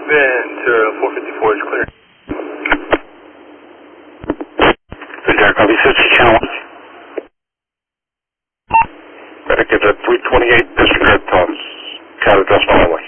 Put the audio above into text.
Ventura 454 is clear. Ventura, copy 60, channel 1. Better get that 328 disregard tones. Cat address my way.